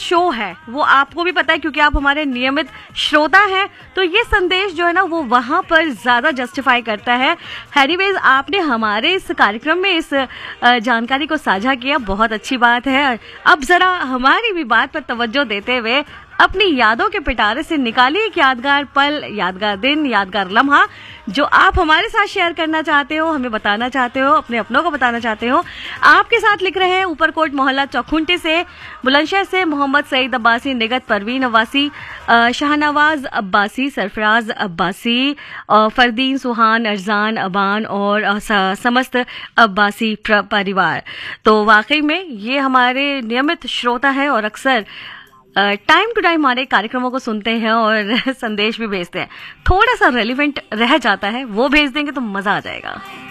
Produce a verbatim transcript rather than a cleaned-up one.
Show है वो आपको भी पता है क्योंकि आप हमारे नियमित श्रोता हैं, तो ये संदेश जो है ना वो वहां पर ज्यादा जस्टिफाई करता है। एनीवेज, आपने हमारे इस कार्यक्रम में इस जानकारी को साझा किया, बहुत अच्छी बात है। अब जरा हमारी भी बात पर तवज्जो देते हुए अपनी यादों के पिटारे से निकालिए एक यादगार पल, यादगार दिन, यादगार लम्हा जो आप हमारे साथ शेयर करना चाहते हो, हमें बताना चाहते हो, अपने अपनों को बताना चाहते हो। आपके साथ लिख रहे हैं ऊपरकोट मोहल्ला चौखुंटे से, बुलंदशहर से मोहम्मद सईद अब्बासी, निगत परवीन अब्बासी, शाहनवाज अब्बासी, सरफराज अब्बासी, फरदीन, सुहान, अरजान, अबान और समस्त अब्बासी परिवार। तो वाकई में ये हमारे नियमित श्रोता है और अक्सर टाइम टू टाइम हमारे कार्यक्रमों को सुनते हैं और संदेश भी भेजते हैं। थोड़ा सा रेलिवेंट रह जाता है, वो भेज देंगे तो मजा आ जाएगा।